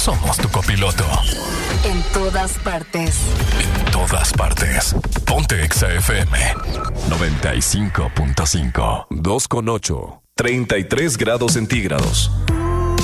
somos tu copiloto. En todas partes. En todas partes. Ponte Exa FM 95.5. 2,8. 33 grados centígrados.